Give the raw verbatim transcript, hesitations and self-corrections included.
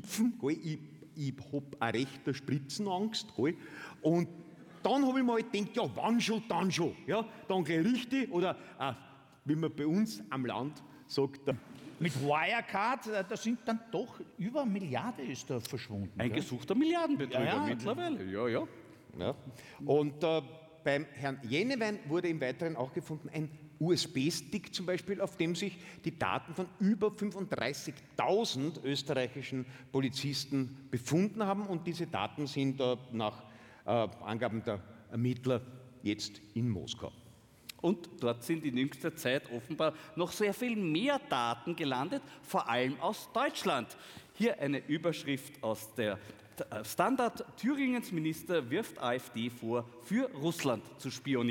impfen. Gell? Ich, ich habe eine rechte Spritzenangst. Gell? Und dann habe ich mir halt gedacht, ja, wann schon, dann schon. Ja? Dann gleich richtig. Oder äh, wie man bei uns am Land sagt, äh, mit Wirecard, äh, da sind dann doch über eine Milliarde ist da verschwunden. Ein gell? gesuchter Milliardenbetrüger Ja, ja. mittlerweile. Ja, ja. ja. Und äh, beim Herrn Jenewein wurde im Weiteren auch gefunden ein U S B-Stick zum Beispiel, auf dem sich die Daten von über fünfunddreißigtausend österreichischen Polizisten befunden haben. Und diese Daten sind äh, nach äh, Angaben der Ermittler jetzt in Moskau. Und dort sind in jüngster Zeit offenbar noch sehr viel mehr Daten gelandet, vor allem aus Deutschland. Hier eine Überschrift aus der Standard: Thüringens Minister wirft AfD vor, für Russland zu spionieren.